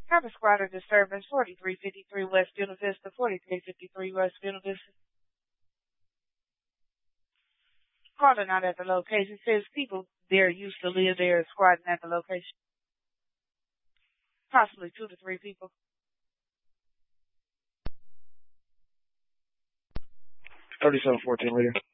Have a squatter disturbance, 4353 West Buena Vista, 4353 West Buena Vista. Caller not at the location. Says people there used to live there squatting at the location. Possibly 2 to 3 people. 3714 later.